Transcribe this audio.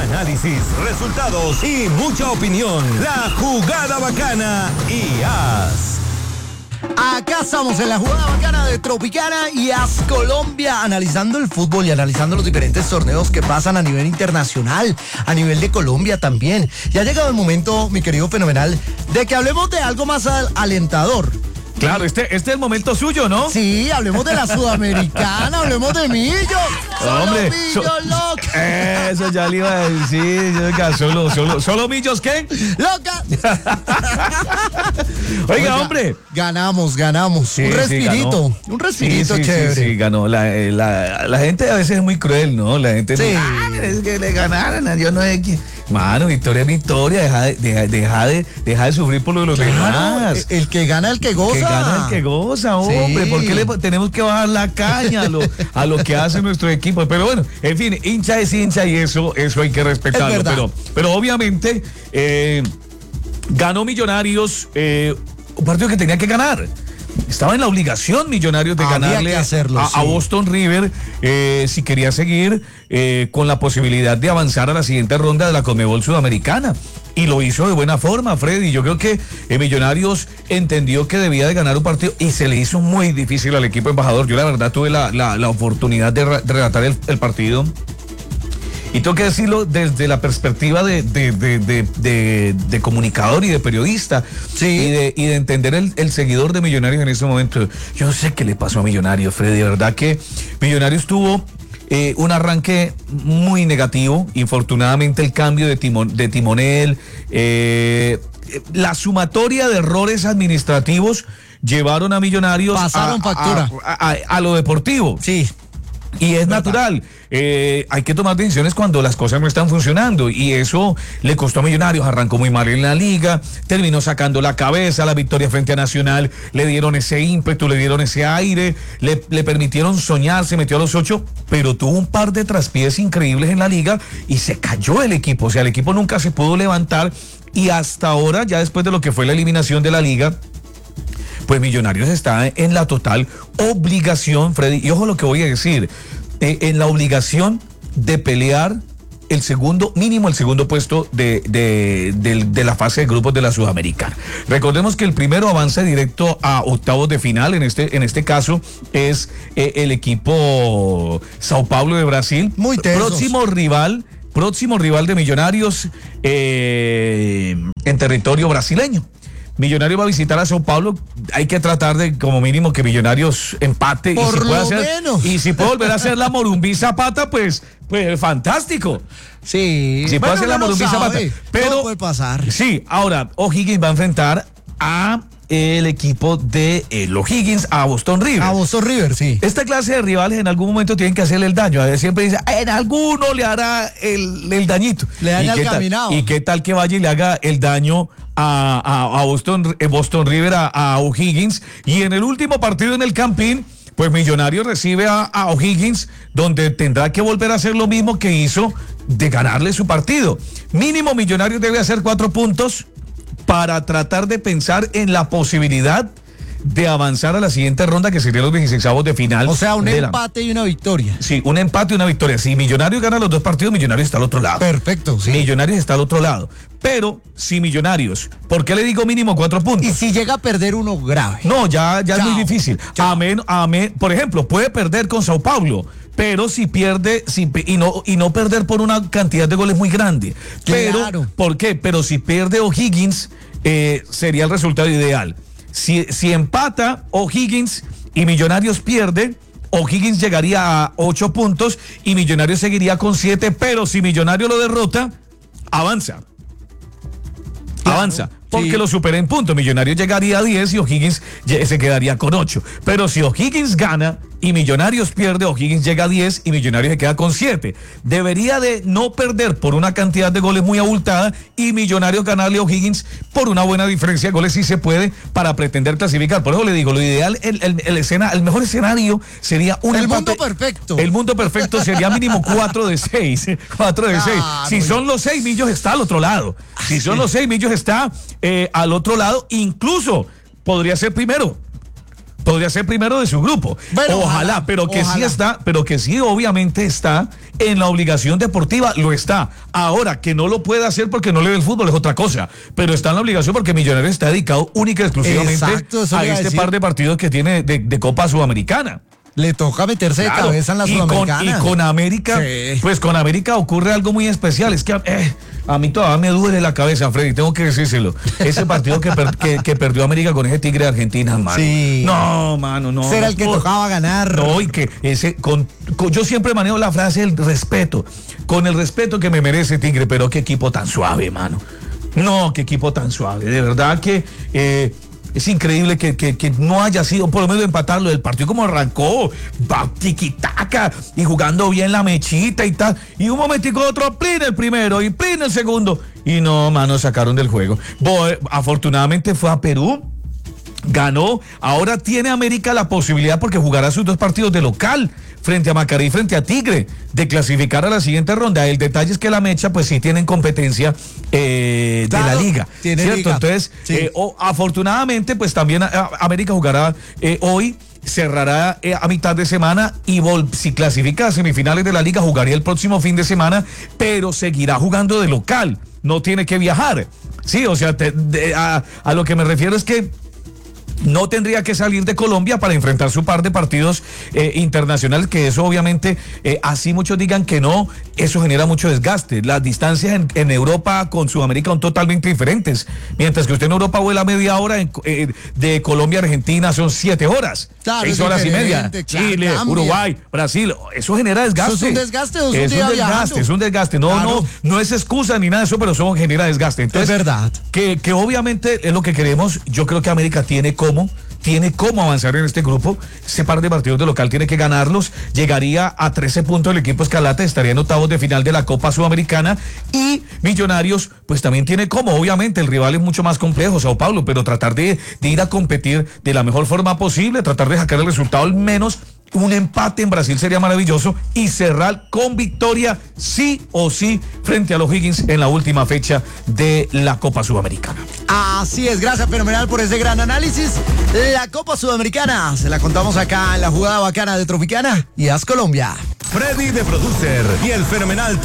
Análisis, resultados y mucha opinión. La Jugada Bacana y AS. Acá estamos en la Jugada Bacana de Tropicana y AS Colombia, analizando el fútbol y analizando los diferentes torneos que pasan a nivel internacional, a nivel de Colombia también. Y ha llegado el momento, mi querido Fenomenal, de que hablemos de algo más alentador. Claro, este es el momento suyo, ¿no? Sí, hablemos de la Sudamericana, hablemos de Millo. Hombre, Millo, loca. Eso ya le iba a decir. ¿Solo Millos qué? ¡Loca! Oiga, hombre. Ganamos. Sí, un respirito, sí, un respirito chévere. Sí, ganó. La gente a veces es muy cruel, ¿no? La gente sí. es que le ganaran, yo no sé quién. Mano, victoria es victoria, deja de sufrir por lo de los demás. El que gana, el que goza. Que gana el que goza, hombre. Sí. ¿Por qué le tenemos que bajar la caña a lo que hace nuestro equipo? Pero bueno, en fin, hincha es hincha y eso hay que respetarlo. Pero obviamente ganó Millonarios un partido que tenía que ganar. Estaba en la obligación Millonarios de ganarle a Boston River si quería seguir con la posibilidad de avanzar a la siguiente ronda de la Conmebol Sudamericana. Y lo hizo de buena forma, Freddy. Yo creo que Millonarios entendió que debía de ganar un partido y se le hizo muy difícil al equipo embajador. Yo la verdad tuve la oportunidad de relatar el partido. Y tengo que decirlo desde la perspectiva de comunicador y de periodista. Sí. Y de entender el seguidor de Millonarios en ese momento. Yo no sé qué le pasó a Millonarios, Freddy. De verdad que Millonarios tuvo un arranque muy negativo. Infortunadamente el cambio de timonel, la sumatoria de errores administrativos llevaron a Millonarios pasaron factura a lo deportivo. Sí. Y es natural, hay que tomar decisiones cuando las cosas no están funcionando y eso le costó a Millonarios. Arrancó muy mal en la liga, terminó sacando la cabeza, la victoria frente a Nacional, le dieron ese ímpetu, le dieron ese aire, le permitieron soñar, se metió a los 8, pero tuvo un par de traspiés increíbles en la liga y se cayó el equipo. O sea, el equipo nunca se pudo levantar y hasta ahora, ya después de lo que fue la eliminación de la liga, pues Millonarios está en la total obligación, Freddy, y ojo lo que voy a decir, en la obligación de pelear el segundo puesto de la fase de grupos de la Sudamericana. Recordemos que el primero avanza directo a octavos de final, en este caso es el equipo Sao Paulo de Brasil. Muy tensos. Próximo rival de Millonarios en territorio brasileño. Millonarios va a visitar a Sao Paulo. Hay que tratar de, como mínimo, que Millonarios empate. Y si puede volver a hacer la Morumbí Zapata, pues fantástico. Sí. Si puede hacer la Morumbí Zapata. Pero todo puede pasar. Sí, ahora, O'Higgins va a enfrentar a el equipo de O'Higgins, a Boston River. A Boston River, sí. Esta clase de rivales en algún momento tienen que hacerle el daño. A ver, siempre dice, en alguno le hará el dañito. Le daña el caminado. ¿Y qué tal que vaya y le haga el daño a Boston River, a O'Higgins? Y en el último partido en el Campín, pues Millonarios recibe a O'Higgins, donde tendrá que volver a hacer lo mismo que hizo de ganarle su partido. Mínimo Millonarios debe hacer 4 puntos para tratar de pensar en la posibilidad de avanzar a la siguiente ronda, que serían los 16avos de final. O sea, un empate y una victoria. Sí, un empate y una victoria. Si Millonarios gana los 2 partidos, Millonarios está al otro lado. Perfecto, sí. Millonarios está al otro lado. Pero si Millonarios, ¿por qué le digo mínimo 4 puntos? Y si llega a perder uno grave. No, ya es muy difícil. Amén. Por ejemplo, puede perder con Sao Paulo, pero si pierde, y no perder por una cantidad de goles muy grande. Claro. Pero, ¿por qué? Pero si pierde O'Higgins, sería el resultado ideal. Si empata O'Higgins y Millonarios pierde, O'Higgins llegaría a 8 puntos y Millonarios seguiría con 7, pero si Millonarios lo derrota, avanza. Claro. Avanza. Porque Sí. lo supera en puntos. Millonarios llegaría a 10 y O'Higgins se quedaría con 8. Pero si O'Higgins gana y Millonarios pierde, O'Higgins llega a 10 y Millonarios se queda con 7. Debería de no perder por una cantidad de goles muy abultada y Millonarios ganarle a O'Higgins por una buena diferencia de goles si se puede para pretender clasificar. Por eso le digo, lo ideal, el mejor escenario sería un empate. Mundo perfecto. El mundo perfecto sería mínimo 4 de 6. 4 de 6. Si son los 6, Millos está al otro lado. Si son los 6, Millos está al otro lado. Incluso podría ser primero. podría ser primero de su grupo. Bueno, ojalá, pero que sí está, pero que sí obviamente está en la obligación deportiva, lo está. Ahora, que no lo puede hacer porque no le ve el fútbol es otra cosa, pero está en la obligación porque Millonarios está dedicado única y exclusivamente a este par de partidos que tiene de Copa Sudamericana. Le toca meterse de cabeza en la Sudamericana. Y con América, sí. Pues con América ocurre algo muy especial. Es que a mí todavía me duele la cabeza, Freddy, tengo que decírselo. Ese partido que perdió América con ese Tigre de Argentina, mano. Sí. No, mano, no. Será el que tocaba ganar. No, y que yo siempre manejo la frase del respeto. Con el respeto que me merece Tigre, pero qué equipo tan suave, mano. No, qué equipo tan suave. De verdad que... es increíble que no haya sido, por lo menos empatarlo del partido como arrancó, tiquitaca y jugando bien la mechita y tal. Y un momentico otro, plin el primero y plin el segundo. Y no, mano, sacaron del juego. Afortunadamente fue a Perú. Ganó, ahora tiene América la posibilidad, porque jugará sus 2 partidos de local, frente a Macará y frente a Tigre, de clasificar a la siguiente ronda. El detalle es que la mecha, pues sí tienen competencia de la liga, ¿cierto? Liga. Entonces, sí. Afortunadamente, pues también América jugará hoy, cerrará a mitad de semana y si clasifica a semifinales de la liga, jugaría el próximo fin de semana, pero seguirá jugando de local, no tiene que viajar. Sí, o sea, a lo que me refiero es que no tendría que salir de Colombia para enfrentar su par de partidos internacionales, que eso obviamente, así muchos digan que no, eso genera mucho desgaste. Las distancias en Europa con Sudamérica son totalmente diferentes. Mientras que usted en Europa vuela media hora, de Colombia a Argentina son 7 horas. Claro, 6 horas y media. Chile, Uruguay, Brasil, eso genera desgaste. ¿Eso es un desgaste o es un desgaste? No, claro. No es excusa ni nada de eso, pero eso genera desgaste. Entonces, es verdad. Que obviamente es lo que queremos. Yo creo que América tiene cómo avanzar en este grupo. Ese par de partidos de local tiene que ganarlos, llegaría a 13 puntos el equipo Escarlata, estaría en octavos de final de la Copa Sudamericana, y Millonarios pues también tiene como, obviamente el rival es mucho más complejo, Sao Paulo, pero tratar de ir a competir de la mejor forma posible, tratar de sacar el resultado, al menos un empate en Brasil sería maravilloso, y cerrar con victoria sí o sí frente a los Higgins en la última fecha de la Copa Sudamericana. Así es, gracias Fenomenal por ese gran análisis. La Copa Sudamericana se la contamos acá en la jugada bacana de Tropicana y As Colombia. Freddy de Producer y el Fenomenal